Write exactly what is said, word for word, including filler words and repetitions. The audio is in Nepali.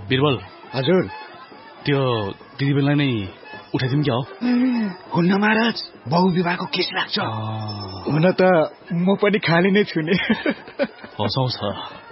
बिरबल। हजुर। त्यो दिदीबेनलाई नै उठाइदिउँ क्या हो? हुन्न महाराज, बहु विवाहको केस लाग्छ। हुन त म पनि खाली नै छु नि। हँसाउँछ।